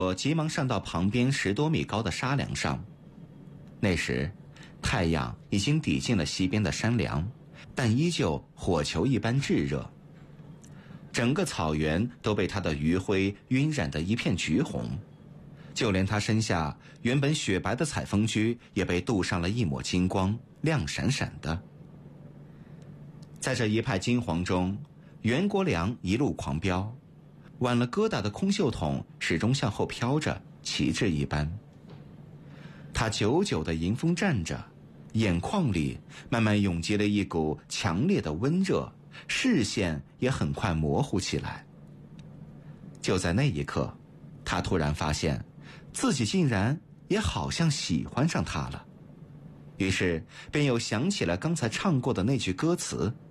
我急忙上到旁边10多米高的沙梁上。那时太阳已经抵进了西边的山梁，但依旧火球一般炙热。整个草原都被它的余晖晕染得一片橘红，就连他身下原本雪白的采风驹也被镀上了一抹金光，亮闪闪的。在这一派金黄中，袁国良一路狂飙，挽了疙瘩的空袖筒始终向后飘着，旗帜一般。他久久地迎风站着，眼眶里慢慢涌集了一股强烈的温热，视线也很快模糊起来。就在那一刻，他突然发现自己竟然也好像喜欢上他了，于是便又想起了刚才唱过的那句歌词：